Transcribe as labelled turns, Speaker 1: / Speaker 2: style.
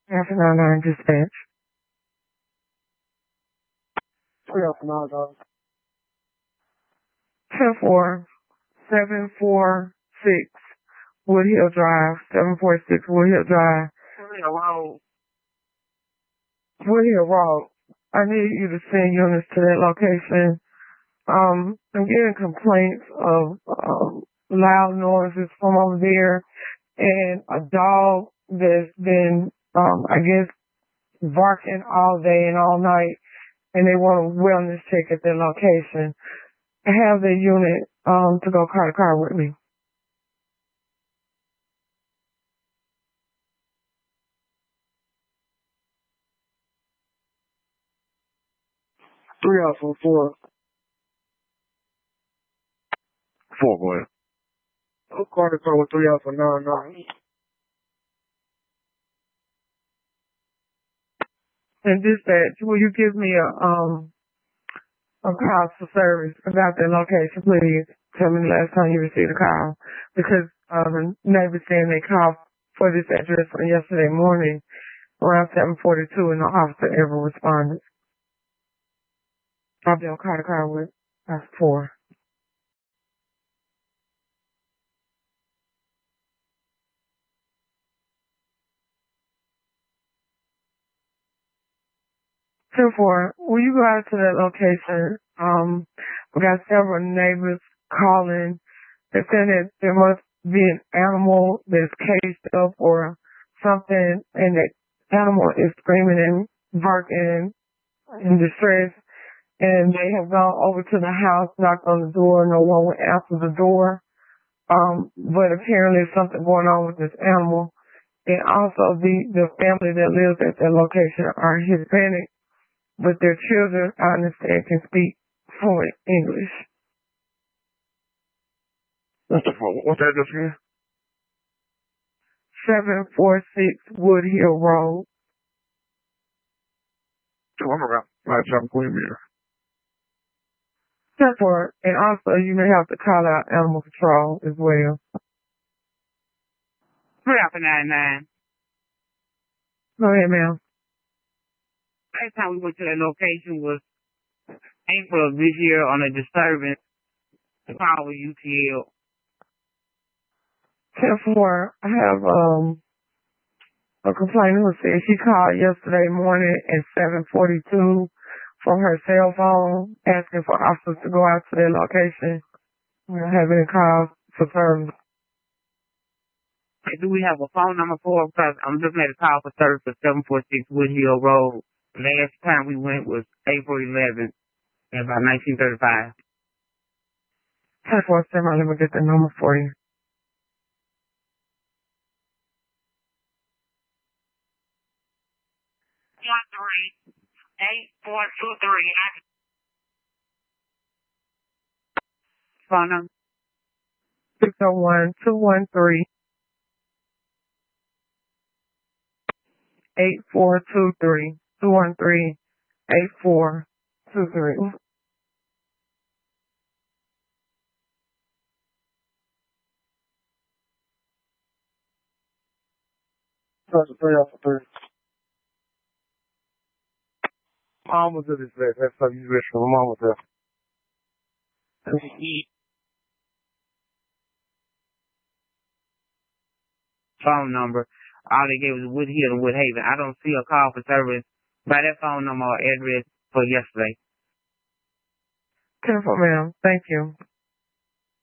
Speaker 1: Alpha 99 dispatch. 3 Alpha 99. 10746 Wood Hill Drive, 746 Wood Hill Drive. Wood Hill Road. I need you to send units to that location. I'm getting complaints of loud noises from over there and a dog that's been, I guess, barking all day and all night, and they want a wellness check at their location. Have the unit to go car to car with me. Three Alpha 4. 4, go ahead. Go car to car with 3 Alpha 99. And dispatch, will you give me a call for service about that location, please? Tell me the last time you received a call. Because the neighbors saying they called for this address on yesterday morning around 7:42 and no officer ever responded. I'll be on car to car with us 4. Therefore, will you go out to that location? We got several neighbors calling. They're saying that there must be an animal that's caged up or something, and that animal is screaming and barking in distress. And they have gone over to the house, knocked on the door. No one would answer the door. But apparently something going on with this animal. And also the family that lives at that location are Hispanic, but their children, I understand, can speak fluent English. What's that address here? 746 Wood Hill Road. I'm around. I'm Queen Beer. Therefore, and also you may have to call out Animal Control as well.
Speaker 2: 3 Alpha 99.
Speaker 1: Go ahead, ma'am.
Speaker 2: Last time we went to that location was April of this year on a disturbance. The call with UTL.
Speaker 1: 10-4, I have a complainant who said she called yesterday morning at 7:42 from her cell phone asking for officers to go out to their location. We don't have any calls for service.
Speaker 2: Hey, do we have a phone number for her? Because I'm looking at a call for service for 746 Wood Hill Road. Last time we went was April 11th, about 1935.
Speaker 1: 10-4, let me get the number for you.
Speaker 2: 8423. Phone number
Speaker 1: 601-213-8423. 213-8423. That's 3 Alpha 3. Mom was at this place. That's how you wish for mom was there.
Speaker 2: Phone number. All they gave was Wood Hill and Woodhaven. I don't see a call for service by that phone number or address for yesterday.
Speaker 1: 10-4, ma'am. Thank you.